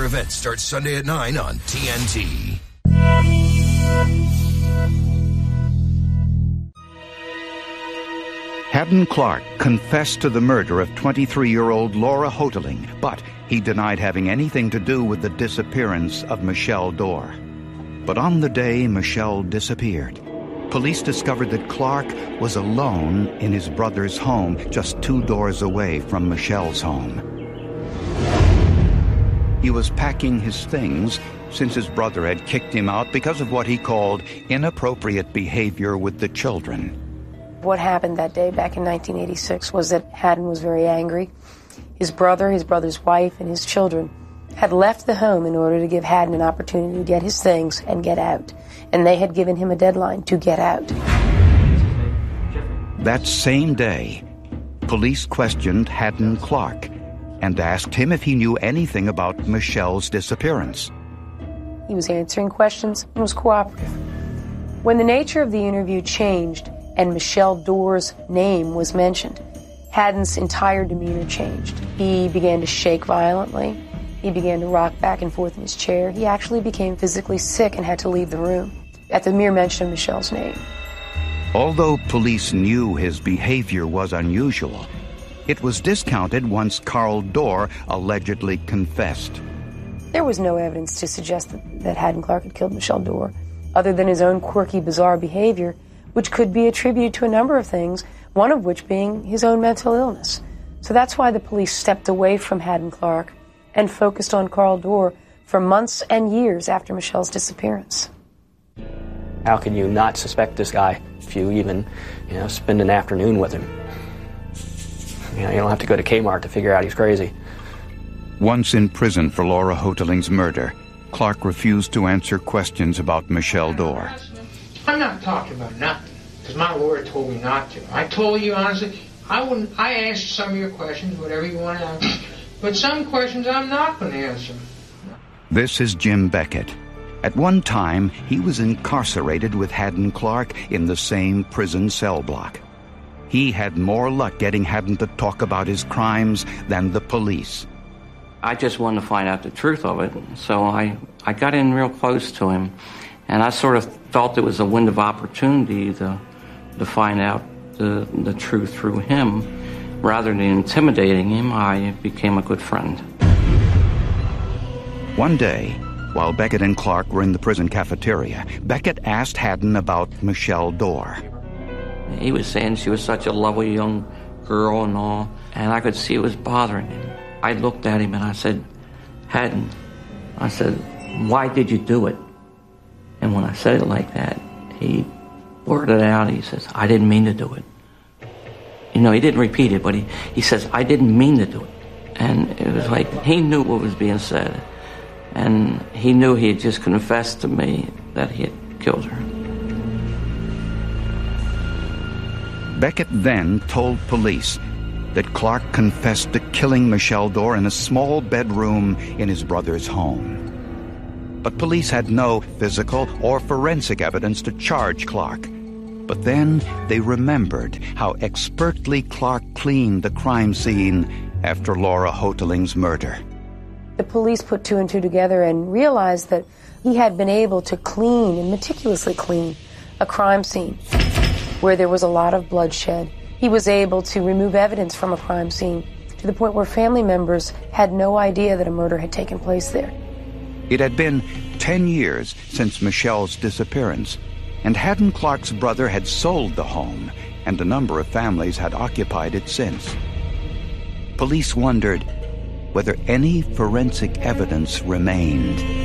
Other Events starts Sunday at 9 on TNT. Haddon Clark confessed to the murder of 23-year-old Laura Hoteling, but he denied having anything to do with the disappearance of Michelle Dorr. But on the day Michelle disappeared, police discovered that Clark was alone in his brother's home, just 2 doors away from Michelle's home. He was packing his things since his brother had kicked him out because of what he called inappropriate behavior with the children. What happened that day back in 1986 was that Haddon was very angry. His brother's wife, and his children had left the home in order to give Haddon an opportunity to get his things and get out. And they had given him a deadline to get out. That same day, police questioned Haddon Clark and asked him if he knew anything about Michelle's disappearance. He was answering questions and was cooperative. When the nature of the interview changed and Michelle Dorr's name was mentioned, Haddon's entire demeanor changed. He began to shake violently. He began to rock back and forth in his chair. He actually became physically sick and had to leave the room at the mere mention of Michelle's name. Although police knew his behavior was unusual, it was discounted once Carl Dorr allegedly confessed. There was no evidence to suggest that Haddon Clark had killed Michelle Dorr, other than his own quirky, bizarre behavior, which could be attributed to a number of things, one of which being his own mental illness. So that's why the police stepped away from Haddon Clark and focused on Carl Dorr for months and years after Michelle's disappearance. How can you not suspect this guy if you even, spend an afternoon with him? You don't have to go to Kmart to figure out he's crazy. Once in prison for Laura Hoteling's murder, Clark refused to answer questions about Michelle Dorr. I'm not talking about nothing, because my lawyer told me not to. I told you honestly, I answer some of your questions, whatever you want to ask, but some questions I'm not going to answer. This is Jim Beckett. At one time, he was incarcerated with Haddon Clark in the same prison cell block. He had more luck getting Haddon to talk about his crimes than the police. I just wanted to find out the truth of it, so I got in real close to him, and I sort of felt it was a window of opportunity to find out the truth through him. Rather than intimidating him, I became a good friend. One day, while Beckett and Clark were in the prison cafeteria, Beckett asked Haddon about Michelle Dorr. He was saying she was such a lovely young girl and all, and I could see it was bothering him. I looked at him and I said, Haddon, I said, why did you do it? And when I said it like that, he blurted out, he says, I didn't mean to do it. He didn't repeat it, but he says, I didn't mean to do it. And it was like he knew what was being said. And he knew he had just confessed to me that he had killed her. Beckett then told police that Clark confessed to killing Michelle Dorr in a small bedroom in his brother's home. But police had no physical or forensic evidence to charge Clark. But then they remembered how expertly Clark cleaned the crime scene after Laura Hoteling's murder. The police put 2 and 2 together and realized that he had been able to clean and meticulously clean a crime scene where there was a lot of bloodshed. He was able to remove evidence from a crime scene to the point where family members had no idea that a murder had taken place there. It had been 10 years since Michelle's disappearance, and Haddon Clark's brother had sold the home, and a number of families had occupied it since. Police wondered whether any forensic evidence remained.